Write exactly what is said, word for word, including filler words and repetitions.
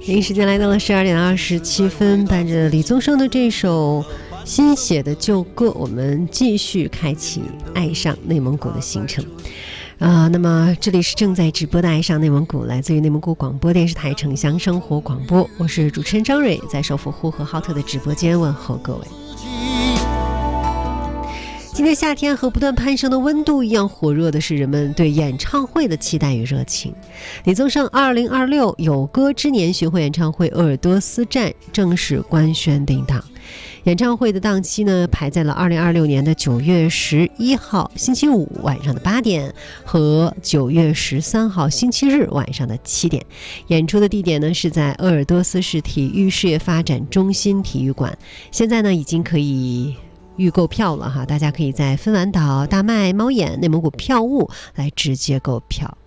北京时间来到了十二点二十七分，伴着李宗盛的这首新写的旧歌，我们继续开启爱上内蒙古的行程啊、呃，那么这里是正在直播的爱上内蒙古，来自于内蒙古广播电视台城乡生活广播，我是主持人张蕊，在首府呼和浩特的直播间问候各位。今天夏天和不断攀升的温度一样火热的是人们对演唱会的期待与热情。李宗盛二零二六有歌之年巡回演唱会鄂尔多斯站正式官宣定档，演唱会的档期呢排在了二零二六年的九月十一号星期五晚上的八点和九月十三号星期日晚上的七点。演出的地点呢是在鄂尔多斯市体育事业发展中心体育馆，现在呢已经可以预购票了哈，大家可以在分完岛、大麦、猫眼、内蒙古票务来直接购票。